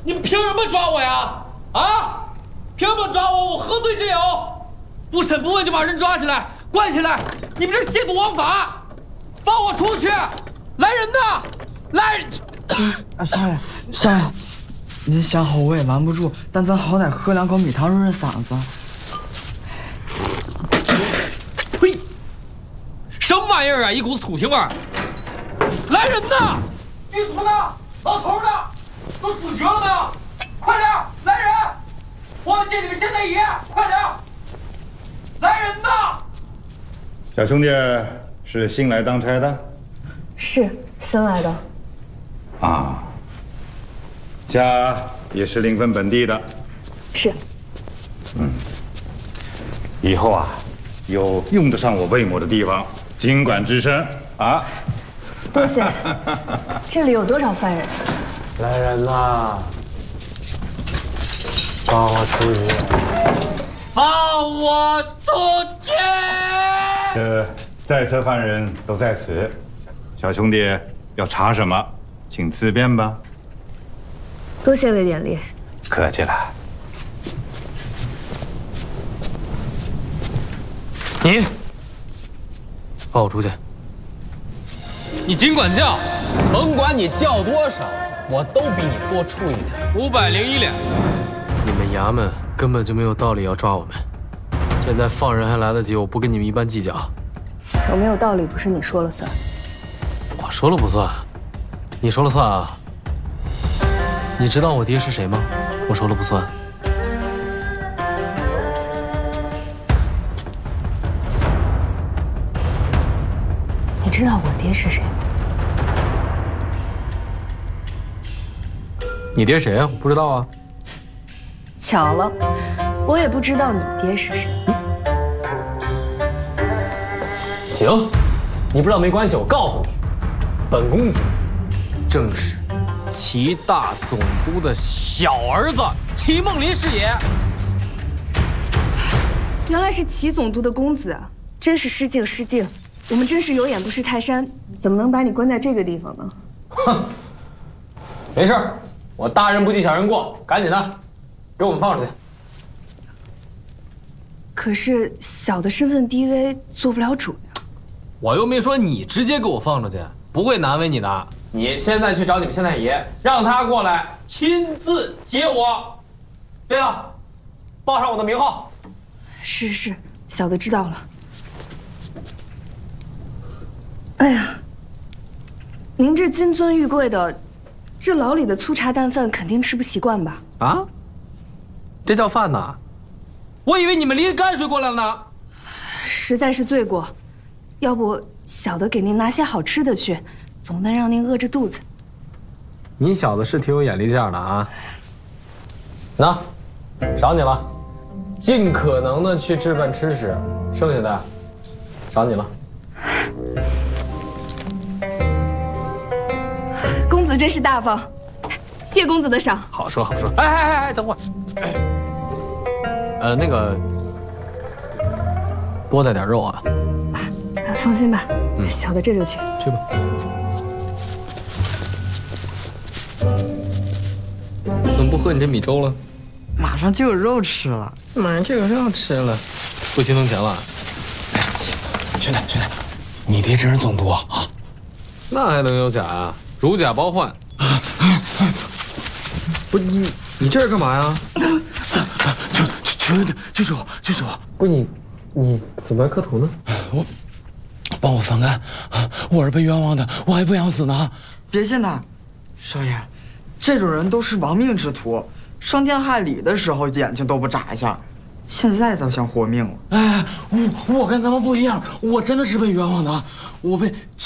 你们凭什么抓我呀？啊！凭什么抓我？我何罪之有？不审不问就把人抓起来关起来，你们这亵渎王法！放我出去！来人呐！来！ 少爷，您想好我也瞒不住，但咱好歹喝2口米汤润润嗓子。 呸！什么玩意儿啊！一股子土腥味儿！来人呐！狱卒呢？老头呢？都死绝了没有？快点，来人！我要见你们县太爷！快点！来人呐！ 小兄弟是新来当差的？ 是新来的。 啊，家也是临汾本地的？ 是。 以后啊，有用得上我魏某的地方，尽管吱声啊。 多谢。这里有多少犯人？ 来人呐！放我出去！ 放我出去！ 这在册犯人都在此，小兄弟要查什么，请自便吧。 多谢魏典吏。 客气了。 你放我出去！ 你尽管叫， 甭管你叫多少，我都比你多出一点。 501两。 你们衙门根本就没有道理要抓我们，现在放人还来得及，我不跟你们一般计较。 有没有道理不是你说了算。 我说了不算，你说了算啊？你知道我爹是谁吗？我说了不算。 你知道我爹是谁吗？ 你爹谁啊？我不知道啊。 巧了，我也不知道你爹是谁。 行，你不知道没关系，我告诉你，本公子正是齐大总督的小儿子齐梦林是也。 原来是齐总督的公子啊，真是失敬失敬。我们真是有眼不识泰山，怎么能把你关在这个地方呢？ 哼，没事，我大人不计小人过，赶紧的，给我们放出去。 可是小的身份低微，做不了主呀。 我又没说你直接给我放出去，不会难为你的。你现在去找你们县太爷，让他过来亲自接我。对了，报上我的名号。 是，小的知道了。哎呀，您这金尊玉贵的，这牢里的粗茶淡饭肯定吃不习惯吧？ 啊，这叫饭呐？ 我以为你们拎泔水过来了呢。 实在是罪过，要不小的给您拿些好吃的去，总能让您饿着肚子。 你小子是挺有眼力见的啊！那，少你了，尽可能的去置办吃食，剩下的少你了。 公子真是大方，谢公子的赏。 好说好说。哎，等会儿。那个，多带点肉啊。 放心吧，小的这就去。 去吧。怎么不喝你这米粥了？ 马上就有肉吃了。 马上就有肉吃了，不心疼钱了？ 哎，兄弟，你爹真是总督啊！ 那还能有假啊？如假包换。不是你这是干嘛呀？ 就是我。 不是你怎么还磕头呢？ 帮我翻案，我是被冤枉的，我还不想死呢。 别信他，少爷，这种人都是亡命之徒，伤天害理的时候眼睛都不眨一下，现在才想活命了。 哎，我跟他们不一样，我真的是被冤枉的，我被